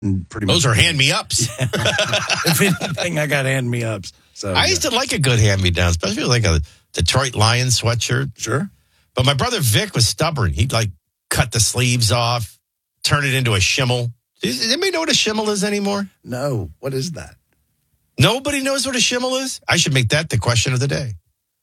Pretty much. Those are hand-me-ups. If anything, I got hand-me-ups. So I used to like a good hand-me-down, especially like a Detroit Lions sweatshirt. Sure. But my brother Vic was stubborn. He'd cut the sleeves off, turn it into a shimmel. Does anybody know what a shimmel is anymore? No. What is that? Nobody knows what a shimmel is? I should make that the question of the day.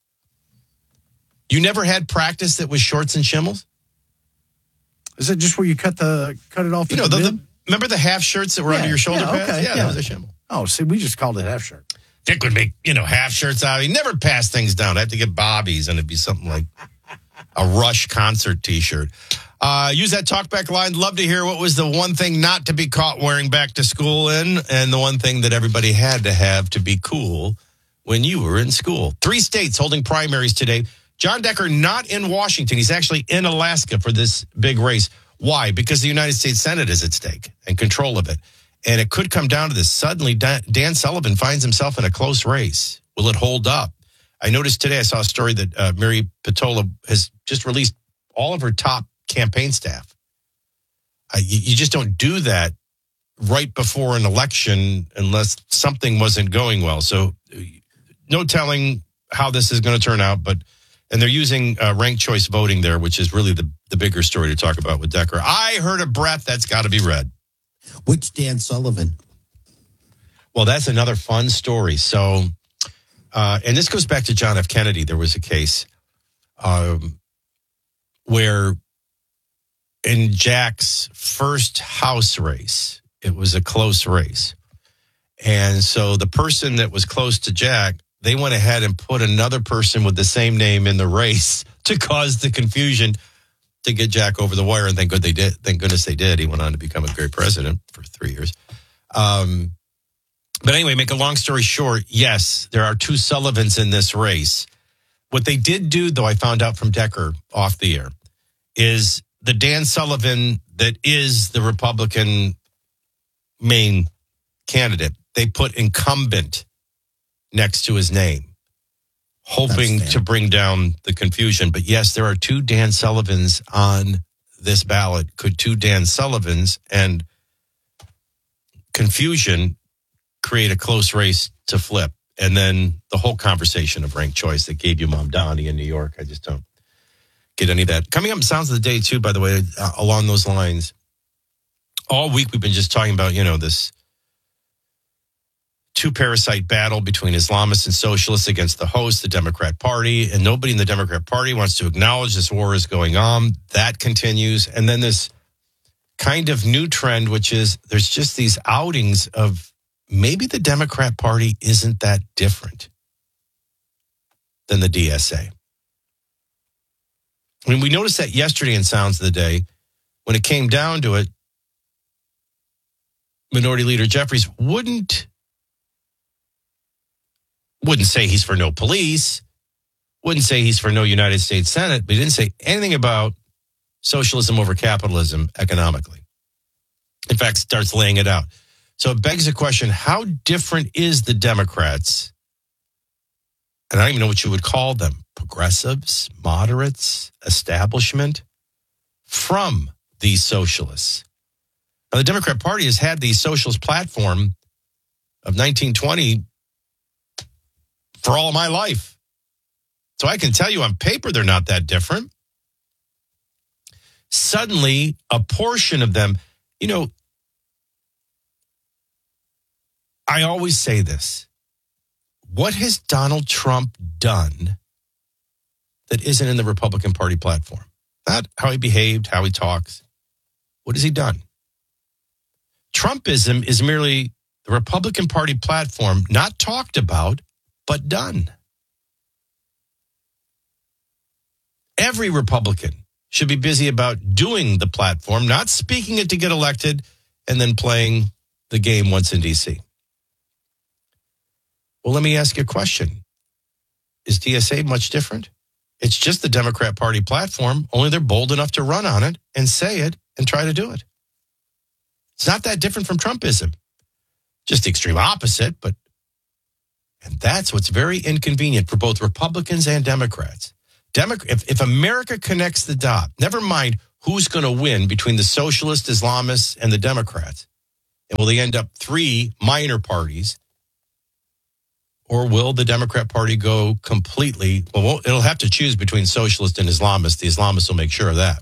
You never had practice that was shorts and shimmels? Is it just where you cut it off? Remember the half shirts that were under your shoulder pads? Okay, yeah, that was a shimmel. Oh, see, we just called it half shirt. Dick would make, half shirts out. He never passed things down. I had to get Bobby's, and it'd be something like a Rush concert T-shirt. Use that talkback line. Love to hear what was the one thing not to be caught wearing back to school in, and the one thing that everybody had to have to be cool when you were in school. 3 states holding primaries today. John Decker not in Washington. He's actually in Alaska for this big race. Why? Because the United States Senate is at stake and control of it. And it could come down to this. Suddenly, Dan Sullivan finds himself in a close race. Will it hold up? I noticed today, I saw a story that Mary Patola has just released all of her top campaign staff. You just don't do that right before an election unless something wasn't going well. So no telling how this is going to turn out, and they're using ranked choice voting there, which is really the bigger story to talk about with Decker. I heard a breath that's got to be read. Which Dan Sullivan? Well, that's another fun story. So, and this goes back to John F. Kennedy. There was a case where in Jack's first House race, it was a close race. And so the person that was close to Jack, they went ahead and put another person with the same name in the race to cause the confusion to get Jack over the wire. And thank goodness they did. He went on to become a great president for 3 years. But anyway, make a long story short, yes, there are 2 Sullivans in this race. What they did do, though, I found out from Decker off the air, is the Dan Sullivan that is the Republican main candidate, they put incumbent next to his name, hoping to bring down the confusion. But yes, there are 2 Dan Sullivans on this ballot. Could 2 Dan Sullivans and confusion create a close race to flip? And then the whole conversation of ranked choice that gave you Mom Donnie in New York. I just don't get any of that. Coming up, Sounds of the Day, too, by the way, along those lines. All week we've been just talking about, this 2-parasite battle between Islamists and socialists against the host, the Democrat Party, and nobody in the Democrat Party wants to acknowledge this war is going on. That continues. And then this kind of new trend, which is there's just these outings of maybe the Democrat Party isn't that different than the DSA. I mean, we noticed that yesterday in Sounds of the Day. When it came down to it, Minority Leader Jeffries wouldn't say he's for no police, wouldn't say he's for no United States Senate, but he didn't say anything about socialism over capitalism economically. In fact, starts laying it out. So it begs the question, how different is the Democrats? And I don't even know what you would call them, progressives, moderates, establishment, from these socialists. Now, the Democrat Party has had the socialist platform of 1920 for all of my life. So I can tell you on paper they're not that different. Suddenly, a portion of them, I always say this. What has Donald Trump done that isn't in the Republican Party platform? Not how he behaved, how he talks. What has he done? Trumpism is merely the Republican Party platform, not talked about, but done. Every Republican should be busy about doing the platform, not speaking it to get elected, and then playing the game once in D.C. Well, let me ask you a question. Is DSA much different? It's just the Democrat Party platform, only they're bold enough to run on it and say it and try to do it. It's not that different from Trumpism. Just the extreme opposite, and that's what's very inconvenient for both Republicans and Democrats. If America connects the dot, never mind who's going to win between the socialist Islamists and the Democrats, And will they end up 3 minor parties? Or will the Democrat Party go completely? Well, it'll have to choose between socialist and Islamist. The Islamists will make sure of that.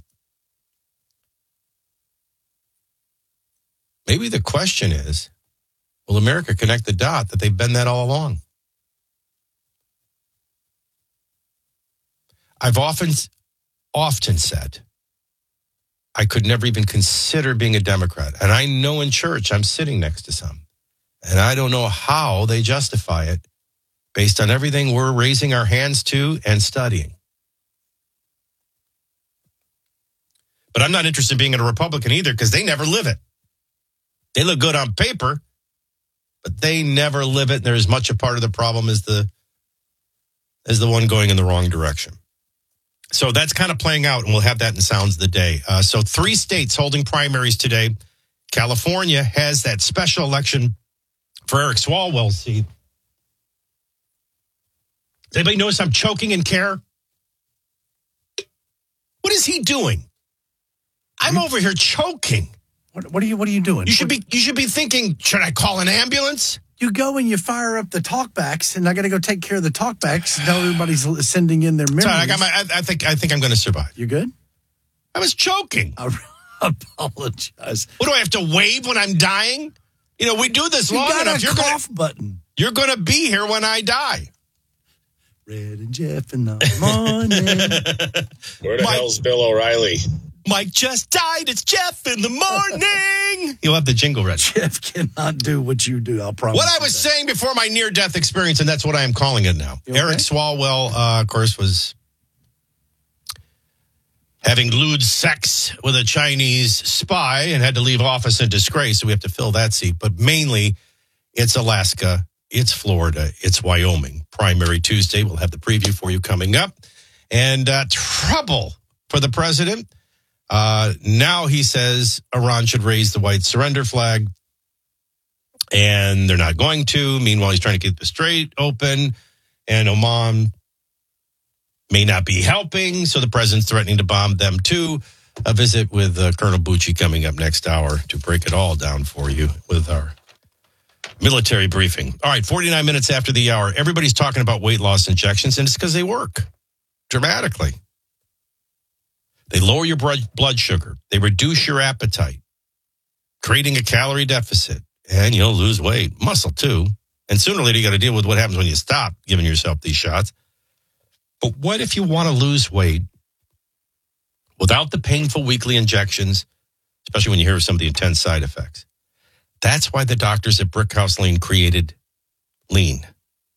Maybe the question is, will America connect the dot that they've been that all along? I've often said I could never even consider being a Democrat. And I know in church I'm sitting next to some. And I don't know how they justify it based on everything we're raising our hands to and studying. But I'm not interested in being a Republican either because they never live it. They look good on paper, but they never live it. And they're as much a part of the problem as the one going in the wrong direction. So that's kind of playing out, and we'll have that in Sounds of the Day. So 3 states holding primaries today. California has that special election for Eric Swalwell's seat. Does anybody notice I'm choking in care? What is he doing? I'm over here choking. What are you doing? You should be thinking, should I call an ambulance? You go and you fire up the talkbacks, and I got to go take care of the talkbacks. Now everybody's sending in their memories. Sorry, I think I'm going to survive. You good? I was choking. I apologize. What do I have to wave when I'm dying? You know, we do this long enough. You got a cough button. You're going to be here when I die. Red and Jeff in the morning. Where the hell's Bill O'Reilly? Mike just died. It's Jeff in the morning. You'll have the jingle ready. Jeff cannot do what you do, I'll promise. What I was saying before my near-death experience, and that's what I am calling it now. Okay? Eric Swalwell, of course, was having lewd sex with a Chinese spy and had to leave office in disgrace, so we have to fill that seat. But mainly, it's Alaska, it's Florida, it's Wyoming. Primary Tuesday, we'll have the preview for you coming up. And trouble for the president. Now he says Iran should raise the white surrender flag, and they're not going to. Meanwhile, he's trying to keep the Strait open, and Oman may not be helping, so the president's threatening to bomb them too. A visit with Colonel Bucci coming up next hour to break it all down for you with our military briefing. All right, 49 minutes after the hour. Everybody's talking about weight loss injections, and it's because they work dramatically. They lower your blood sugar. They reduce your appetite, creating a calorie deficit. And you'll lose weight, muscle too. And sooner or later, you got to deal with what happens when you stop giving yourself these shots. But what if you want to lose weight without the painful weekly injections, especially when you hear of some of the intense side effects? That's why the doctors at Brickhouse Lean created Lean.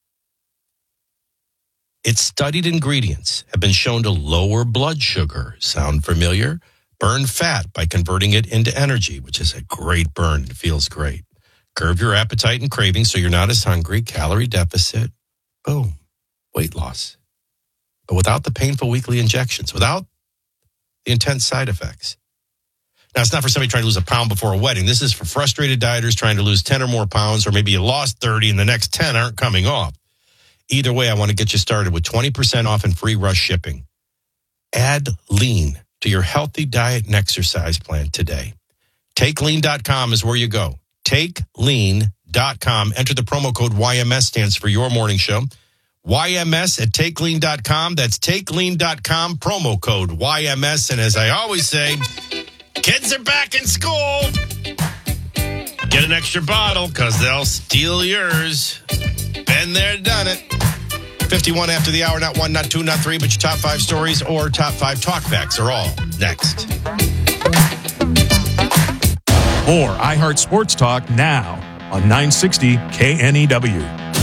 Its studied ingredients have been shown to lower blood sugar. Sound familiar? Burn fat by converting it into energy, which is a great burn. It feels great. Curb your appetite and cravings so you're not as hungry. Calorie deficit. Boom. Weight loss. But without the painful weekly injections, without the intense side effects. Now, it's not for somebody trying to lose a pound before a wedding. This is for frustrated dieters trying to lose 10 or more pounds, or maybe you lost 30 and the next 10 aren't coming off. Either way, I want to get you started with 20% off and free rush shipping. Add Lean to your healthy diet and exercise plan today. TakeLean.com is where you go. TakeLean.com. Enter the promo code YMS, stands for Your Morning Show. YMS at TakeLean.com. That's TakeLean.com, promo code YMS. And as I always say, kids are back in school. Get an extra bottle because they'll steal yours. Been there, done it. 51 after the hour, not 1, not 2, not 3, but your top 5 stories or top 5 talkbacks are all next. More iHeart Sports Talk now on 960 KNEW.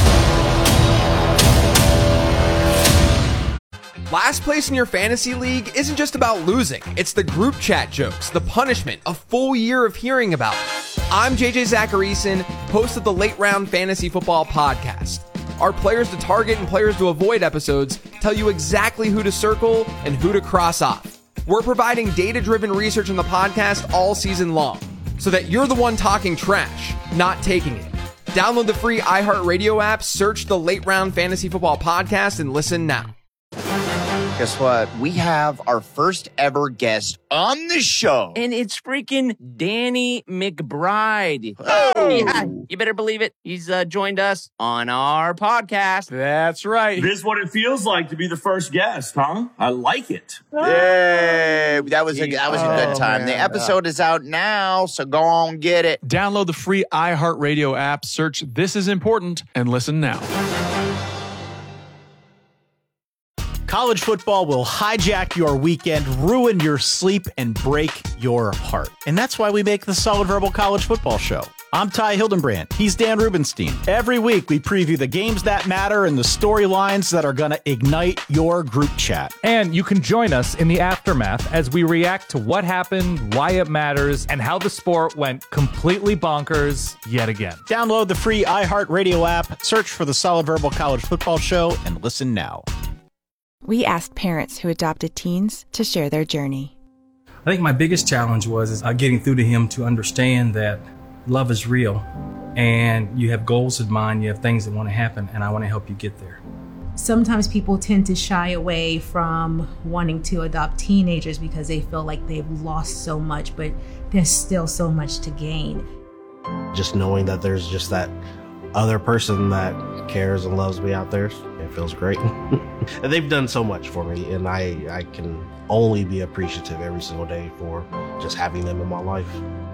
Last place in your fantasy league isn't just about losing. It's the group chat jokes, the punishment, a full year of hearing about it. I'm JJ Zacharyson, host of the Late Round Fantasy Football Podcast. Our players to target and players to avoid episodes tell you exactly who to circle and who to cross off. We're providing data-driven research on the podcast all season long, so that you're the one talking trash, not taking it. Download the free iHeartRadio app, search the Late Round Fantasy Football Podcast, and listen now. Guess what? We have our first ever guest on the show. And it's freaking Danny McBride. Oh. Yeah, you better believe it. He's joined us on our podcast. That's right. This is what it feels like to be the first guest, huh? I like it. Yay. That was a good time. man. The episode is out now, so go on, get it. Download the free iHeartRadio app, search This Is Important, and listen now. College football will hijack your weekend, ruin your sleep, and break your heart. And that's why we make the Solid Verbal College Football Show. I'm Ty Hildenbrand. He's Dan Rubenstein. Every week, we preview the games that matter and the storylines that are going to ignite your group chat. And you can join us in the aftermath as we react to what happened, why it matters, and how the sport went completely bonkers yet again. Download the free iHeartRadio app, search for the Solid Verbal College Football Show, and listen now. We asked parents who adopted teens to share their journey. I think my biggest challenge was getting through to him to understand that love is real and you have goals in mind, you have things that want to happen, and I want to help you get there. Sometimes people tend to shy away from wanting to adopt teenagers because they feel like they've lost so much, but there's still so much to gain. Just knowing that there's just that other person that cares and loves me out there, it feels great. And they've done so much for me, and I can only be appreciative every single day for just having them in my life.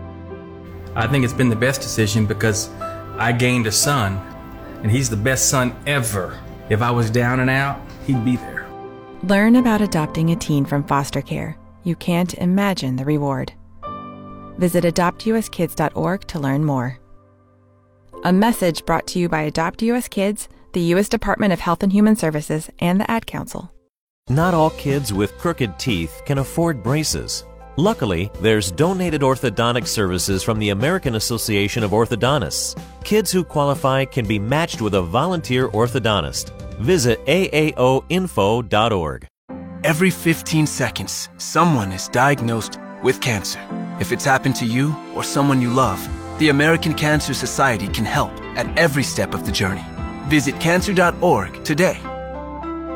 I think it's been the best decision because I gained a son, and he's the best son ever. If I was down and out, he'd be there. Learn about adopting a teen from foster care. You can't imagine the reward. Visit adoptuskids.org to learn more. A message brought to you by Adopt US Kids, the U.S. Department of Health and Human Services, and the Ad Council. Not all kids with crooked teeth can afford braces. Luckily, there's donated orthodontic services from the American Association of Orthodontists. Kids who qualify can be matched with a volunteer orthodontist. Visit aaoinfo.org. Every 15 seconds, someone is diagnosed with cancer. If it's happened to you or someone you love, the American Cancer Society can help at every step of the journey. Visit cancer.org today